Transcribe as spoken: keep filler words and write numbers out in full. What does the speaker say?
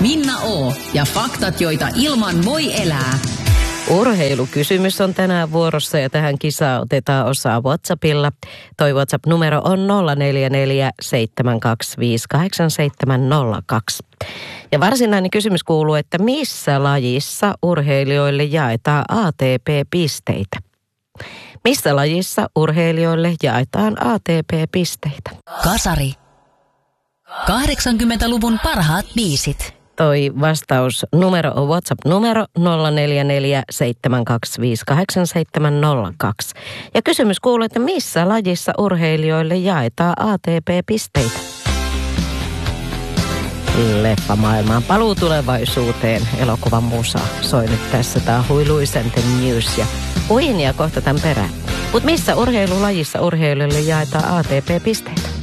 Minna O. ja faktat, joita ilman voi elää. Urheilukysymys on tänään vuorossa ja tähän kisaan otetaan osaa WhatsAppilla. Toi WhatsApp-numero on nolla neljä neljä seitsemän kaksi viisi kahdeksan seitsemän nolla kaksi. Ja varsinainen kysymys kuuluu, että missä lajissa urheilijoille jaetaan A T P-pisteitä? Missä lajissa urheilijoille jaetaan A T P-pisteitä? Kasari. kahdeksankymmentäluvun parhaat biisit. Toi vastausnumero on WhatsApp-numero nolla neljä neljä seitsemän kaksi viisi kahdeksan seitsemän nolla kaksi. Ja kysymys kuuluu, että missä lajissa urheilijoille jaetaan A T P-pisteitä? Leffamaailmaan paluu tulevaisuuteen. Elokuvan musa soi nyt tässä. Tää Huiluisen The News ja Queenia kohta tämän perään. Mut missä urheilulajissa urheilijoille jaetaan A T P-pisteitä?